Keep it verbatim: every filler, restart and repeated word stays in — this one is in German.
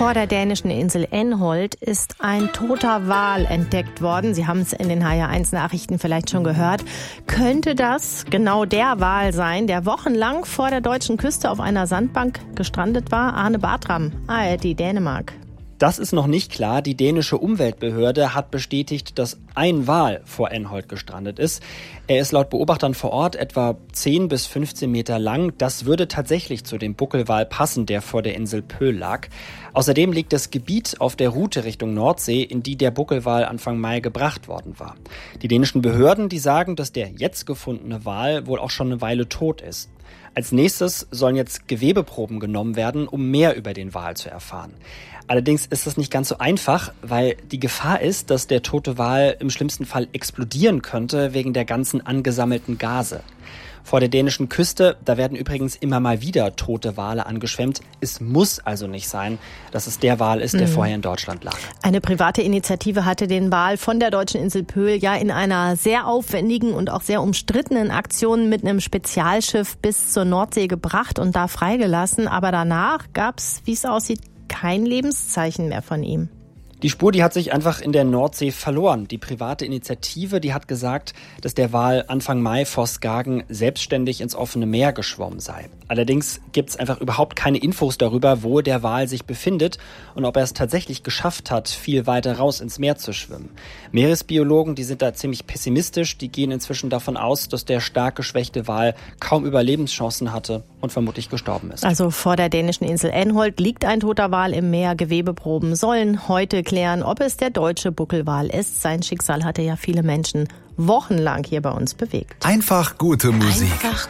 Vor der dänischen Insel Enholt ist ein toter Wal entdeckt worden. Sie haben es in den H R eins Nachrichten vielleicht schon gehört. Könnte das genau der Wal sein, der wochenlang vor der deutschen Küste auf einer Sandbank gestrandet war? Arne Bartram, A R D Dänemark. Das ist noch nicht klar. Die dänische Umweltbehörde hat bestätigt, dass ein Wal vor Enholt gestrandet ist. Er ist laut Beobachtern vor Ort etwa zehn bis fünfzehn Meter lang. Das würde tatsächlich zu dem Buckelwal passen, der vor der Insel Pöhl lag. Außerdem liegt das Gebiet auf der Route Richtung Nordsee, in die der Buckelwal Anfang Mai gebracht worden war. Die dänischen Behörden, die sagen, dass der jetzt gefundene Wal wohl auch schon eine Weile tot ist. Als nächstes sollen jetzt Gewebeproben genommen werden, um mehr über den Wal zu erfahren. Allerdings ist das nicht ganz so einfach, weil die Gefahr ist, dass der tote Wal im schlimmsten Fall explodieren könnte wegen der ganzen angesammelten Gase. Vor der dänischen Küste, da werden übrigens immer mal wieder tote Wale angeschwemmt. Es muss also nicht sein, dass es der Wal ist, der mhm. vorher in Deutschland lag. Eine private Initiative hatte den Wal von der deutschen Insel Pöhl ja in einer sehr aufwendigen und auch sehr umstrittenen Aktion mit einem Spezialschiff bis zur Nordsee gebracht und da freigelassen. Aber danach gab es, wie es aussieht, kein Lebenszeichen mehr von ihm. Die Spur, die hat sich einfach in der Nordsee verloren. Die private Initiative, die hat gesagt, dass der Wal Anfang Mai vor Skagen selbstständig ins offene Meer geschwommen sei. Allerdings gibt es einfach überhaupt keine Infos darüber, wo der Wal sich befindet und ob er es tatsächlich geschafft hat, viel weiter raus ins Meer zu schwimmen. Meeresbiologen, die sind da ziemlich pessimistisch. Die gehen inzwischen davon aus, dass der stark geschwächte Wal kaum Überlebenschancen hatte und vermutlich gestorben ist. Also vor der dänischen Insel Enholt liegt ein toter Wal im Meer. Gewebeproben sollen heute klären, ob es der deutsche Buckelwal ist. Sein Schicksal hatte ja viele Menschen wochenlang hier bei uns bewegt. Einfach gute Musik. Einfach